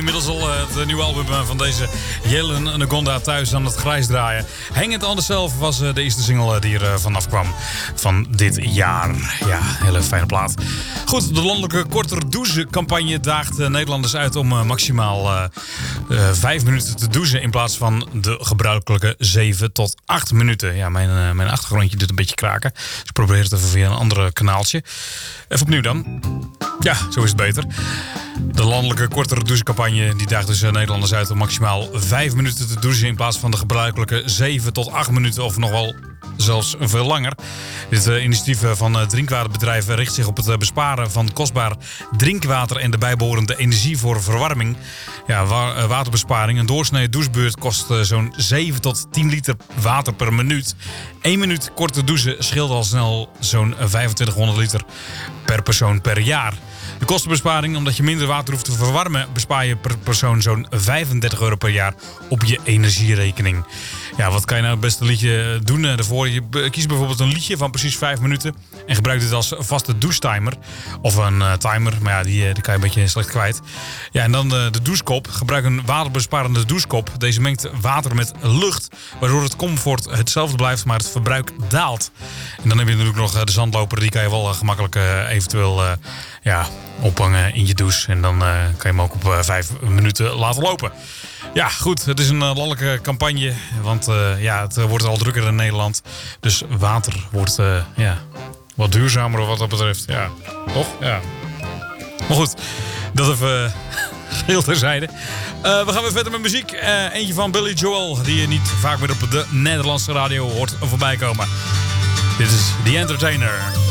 inmiddels al het nieuwe album van deze Jelen Anaconda thuis aan het grijs draaien. Hang It On The Shelf was de eerste single die er vanaf kwam van dit jaar. Ja, hele fijne plaat. Goed, de landelijke korter douche campagne daagt Nederlanders uit om maximaal 5 minuten te douchen in plaats van de gebruikelijke 7 tot 8 minuten. Ja, mijn achtergrondje doet een beetje kraken. Dus ik probeer het even via een andere kanaaltje. Even opnieuw dan. Ja, zo is het beter. De landelijke kortere douchecampagne die daagt dus Nederlanders uit om maximaal 5 minuten te douchen in plaats van de gebruikelijke 7 tot 8 minuten of nog wel zelfs veel langer. Dit initiatief van drinkwaterbedrijven richt zich op het besparen van kostbaar drinkwater en de bijbehorende energie voor verwarming. Ja, waterbesparing. Een doorsnee douchebeurt kost zo'n 7 tot 10 liter water per minuut. 1 minuut korte douchen scheelt al snel zo'n 2500 liter per persoon per jaar. De kostenbesparing, omdat je minder water hoeft te verwarmen, bespaar je per persoon zo'n €35 per jaar op je energierekening. Ja, wat kan je nou het beste liedje doen daarvoor? Je kiest bijvoorbeeld een liedje van precies 5 minuten en gebruikt dit als vaste douchetimer. Of een timer, maar ja, die kan je een beetje slecht kwijt. Ja, en dan de douchekop. Gebruik een waterbesparende douchekop. Deze mengt water met lucht, waardoor het comfort hetzelfde blijft, maar het verbruik daalt. En dan heb je natuurlijk nog de zandloper, die kan je wel gemakkelijk eventueel ophangen in je douche. En dan kan je hem ook op 5 minuten laten lopen. Ja, goed. Het is een landelijke campagne. Want het wordt al drukker in Nederland. Dus water wordt wat duurzamer wat dat betreft. Ja, toch? Ja. Maar goed, dat even geheel terzijde. We gaan weer verder met muziek. Eentje van Billy Joel, die je niet vaak meer op de Nederlandse radio hoort voorbij komen. Dit is The Entertainer.